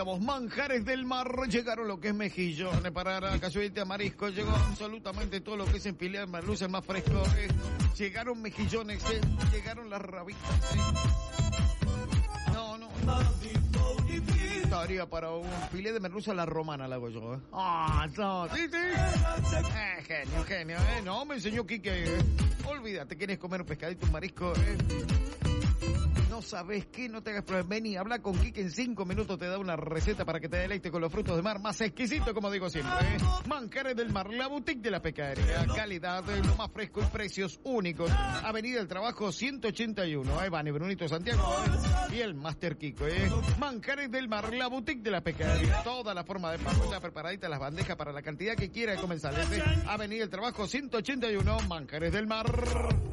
voz. Manjares del mar, llegaron lo que es mejillones para Cayuete a marisco, llegó absolutamente todo lo que es empilado, merluza más fresco, llegaron mejillones, llegaron las rabitas, No. Estaría para un filé de merluza a la romana, la hago yo, no, sí. Genio, no, me enseñó Quique, Olvídate, ¿quieres comer un pescadito, un marisco, No sabes qué, no te hagas problemas. Vení, habla con Quique, en 5 minutos te da una receta para que te deleite con los frutos de mar más exquisito, como digo siempre. Manjares del Mar, la boutique de la pescadería. Calidad, lo más fresco y precios únicos. Avenida del Trabajo 181. Ahí van, Brunito Santiago y el Master Kiko. Manjares del Mar, la boutique de la pescadería. Toda la forma de pago, ya preparadita las bandejas para la cantidad que quiera de comensales. Avenida del Trabajo 181, Manjares del Mar.